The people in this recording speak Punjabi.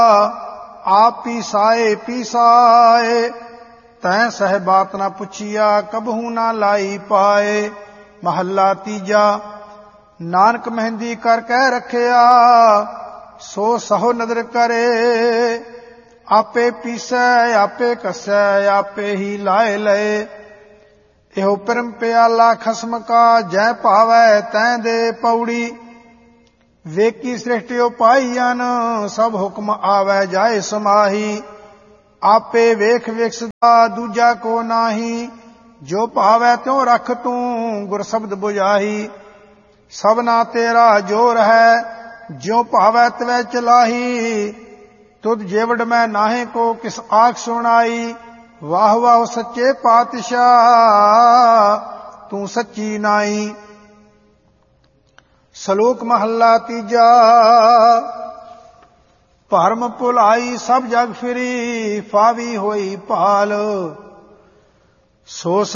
आप पीसाए पीसाए, तैं सह बात न पुछिया, कबहू ना लाई पाए। महला तीजा। नानक मेहंदी कर कह रखिया, सो सहो नदर करे। आपे पीसै आपे कसै, आपे ही लाए लए। ਇਹੋ ਪਰਮ ਪਿਆਲਾ ਖਸਮ ਕਾ, ਜੈ ਭਾਵੈ ਤੈਂ ਦੇ ਪੌੜੀ। ਵੇਖੀ ਸ੍ਰਿਸ਼ਟਿਓ ਪਾਈਅਨ, ਸਭ ਹੁਕਮ ਆਵੈ ਜਾਏ ਸਮਾਹੀ। ਆਪੇ ਵੇਖ ਵੇਖਦਾ ਦੂਜਾ ਕੋ ਨਾਹੀ, ਜੋ ਭਾਵੈ ਤਿਉ ਰਖ ਤੂੰ ਗੁਰ ਸ਼ਬਦ ਬੁਝਾਈ। ਸਭਨਾ ਤੇਰਾ ਜੋਰ ਹੈ, ਜਿਉ ਭਾਵੈ ਤਵੈ ਚਲਾਹੀ। ਤੁਧ ਜੇਵੜ ਮੈਂ ਨਾਹੇ ਕੋ ਕਿਸ ਆਖ ਸੁਣਾਈ। ਵਾਹ ਵਾਹ ਸੱਚੇ ਪਾਤਸ਼ਾਹ, ਤੂੰ ਸੱਚੀ ਨਾਈ। ਸ਼ਲੋਕ ਮਹੱਲਾ ਤੀਜਾ। ਭਰਮ ਭੁਲਾਈ ਸਭ ਜਗ ਫਿਰੀ, ਫਾਵੀ ਹੋਈ ਭਾਲ। ਸੋ